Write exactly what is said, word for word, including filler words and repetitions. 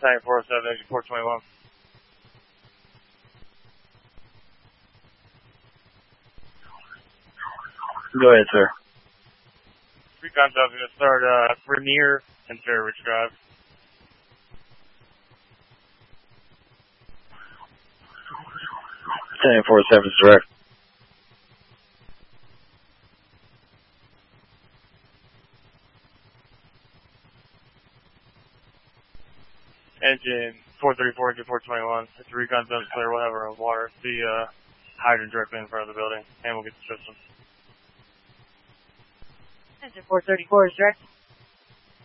Tank four oh seven, engine four twenty-one. Go ahead, sir. Recon job's going to start uh, Rainier and Fair Ridge Drive. Tank four oh seven is direct. Engine four thirty-four, engine four twenty-one. If the recon zone's clear, we'll have our own water. The uh, hydrant directly in front of the building, and we'll get the system. Engine four thirty-four is direct.